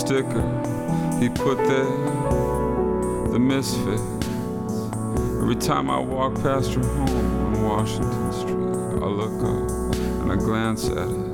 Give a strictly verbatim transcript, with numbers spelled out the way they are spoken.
sticker he put there, the misfits. Every time I walk past her home on Washington Street, I look up and I glance at it.